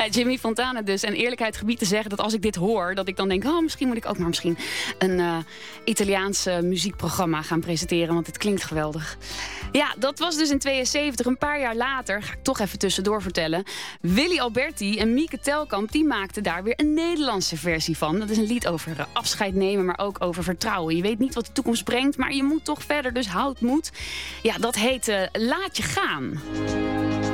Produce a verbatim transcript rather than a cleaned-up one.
Ja, Jimmy Fontana dus. En eerlijkheid gebied te zeggen dat als ik dit hoor, dat ik dan denk, oh, misschien moet ik ook maar misschien een uh, Italiaanse muziekprogramma gaan presenteren, want het klinkt geweldig. Ja, dat was dus in tweeënzeventig. Een paar jaar later, ga ik toch even tussendoor vertellen, Willy Alberti en Mieke Telkamp, die maakten daar weer een Nederlandse versie van. Dat is een lied over uh, afscheid nemen, maar ook over vertrouwen. Je weet niet wat de toekomst brengt, maar je moet toch verder, dus houd moed. Ja, dat heet uh, Laat je gaan.